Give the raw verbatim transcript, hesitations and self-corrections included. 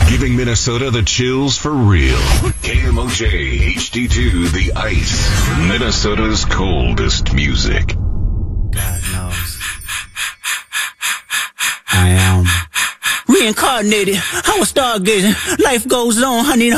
Giving Minnesota the chills for real. K M O J H D two, The Ice. Minnesota's coldest music. God knows. I am reincarnated. I was stargazing. Life goes on. I need a